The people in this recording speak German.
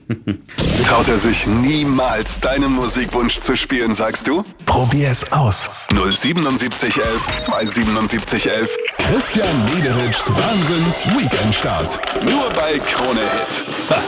Traut er sich niemals, deinen Musikwunsch zu spielen, sagst du? Probier es aus. 07711 27711. Christian Mederitschs Wahnsinns-Weekend-Start. Nur bei Krone Hit.